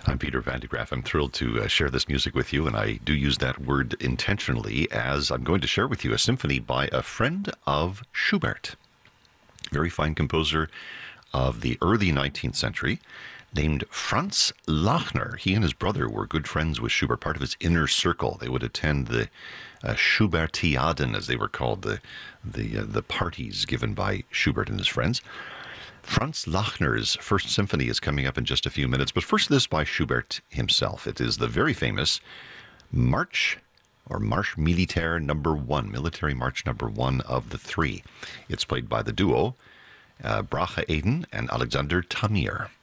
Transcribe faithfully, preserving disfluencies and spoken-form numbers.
I'm Peter Van de Graaff. I'm thrilled to uh, share this music with you, and I do use that word intentionally, as I'm going to share with you a symphony by a friend of Schubert, very fine composer of the early nineteenth century, named Franz Lachner. He and his brother were good friends with Schubert, part of his inner circle. They would attend the uh, Schubertiaden, as they were called, the the uh, the parties given by Schubert and his friends. Franz Lachner's First Symphony is coming up in just a few minutes, but first this by Schubert himself. It is the very famous March, or Marche Militaire number one, Military March number one of the three. It's played by the duo uh, Brahe Eden and Alexander Tamir.